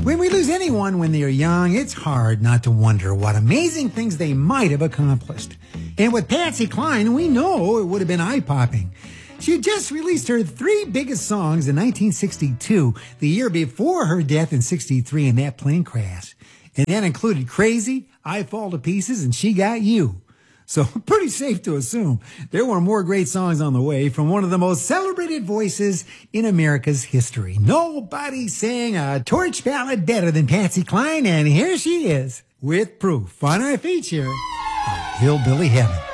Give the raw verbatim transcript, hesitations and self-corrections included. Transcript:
When we lose anyone when they are young, it's hard not to wonder what amazing things they might have accomplished. And with Patsy Cline, we know it would have been eye-popping. She had just released her three biggest songs in nineteen sixty-two, the year before her death in sixty-three in that plane crash. And that included Crazy, I Fall to Pieces, and She Got You. So pretty safe to assume there were more great songs on the way from one of the most celebrated voices in America's history. Nobody sang a torch ballad better than Patsy Cline, and here she is with proof on our feature of Hillbilly Heaven.